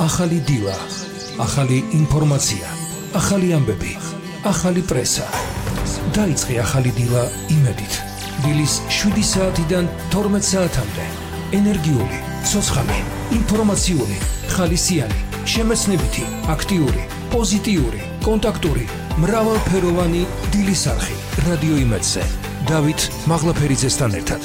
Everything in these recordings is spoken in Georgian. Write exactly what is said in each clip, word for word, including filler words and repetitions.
ახალი დილა, ახალი ინფორმაცია, ახალი ამბები, ახალი პრესა. დაიწყე ახალი დილა იმედით. დილის შვიდი საათიდან თორმეტ საათამდე. ენერგიული, ცოცხალი, ინფორმაციული, ხალისიანი, შემეცნებითი, აქტიური, პოზიტიური, კონტაქტური, მრავალფეროვანი დილის არხი. რადიო იმედზე. დავით მაღლაფერიძესთან ერთად.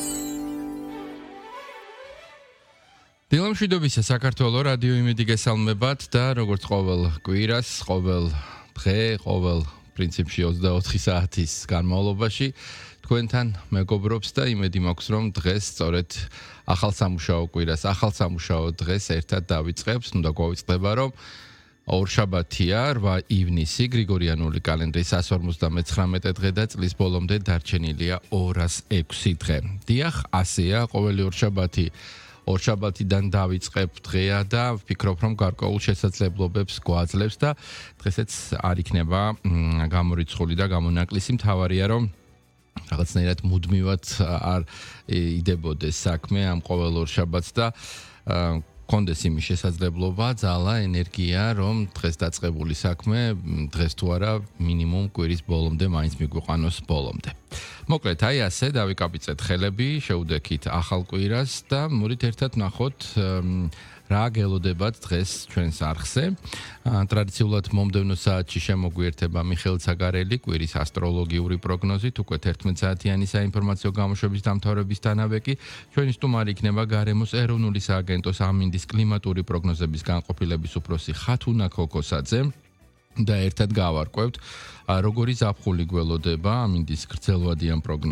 დილამშვიდობისა საქართველოს რადიო იმედი გესალმებათ და როგორც ყოველ კვირას, ყოველ დღე, ყოველ პრინციპში ოცდაოთხი საათის განმავლობაში თქვენთან მეგობრობს და იმედი მაქვს რომ დღეს სწორედ ახალ სამუშაო კვირას, ახალ სამუშაო დღეს ერთად დავიწყებთ, უნდა გვავიწყდება რომ ორშაბათია, რვა ივნისი, გრიგორიანული კალენდრის one forty-nine დღე და წლის ბოლომდე დარჩენილია ორას ექვსი დღე. დიახ, ასეა, ყოველი ორშაბათი ორშაბათიდან დავიწყებ დღეა და ვფიქრობ რომ გარკვეულ შესაძლებლობებს გვაძლევს და დღესაც არ იქნება გამორიცხული და გამონაკლისი, მთავარია რომ რაღაცნაირად მუდმივად არ იდებოდეს საქმე ამ ყოველ ორშაბათს და კონდეს იმის შესაძლებლობა, ძალა, ენერგია, რომ დღეს დაწყებული საქმე დღეს თუ არა მინიმუმ კვირის ბოლომდე მაინც მიგვიყვანოს ბოლომდე. მოკლედ, აი ასე დავიკაპიცეთ ხელები, შევუდექით ახალ კვირას და მოდით ერთად ვნახოთ რა გელოდებათ დღეს ჩვენს არხზე. ტრადიციულად მომდევნო საათში შემოგვიერთება მიხეილ ცაგარელი კვირის ასტროლოგიური პროგნოზით, უკვე თერთმეტ საათიანი საინფორმაციო გამოშვების დამთავრების თანავე კი ჩვენი სტუმარი იქნება გარემოს ეროვნული სააგენტოს ამინდის კლიმატური პროგნოზების განყოფილების უფროსი ხათუნა ქოქოსაძე და ერთად გავარკვევთ, როგორი ზაფხული გველოდება ამინდის გრძელვადიან პროგნოზს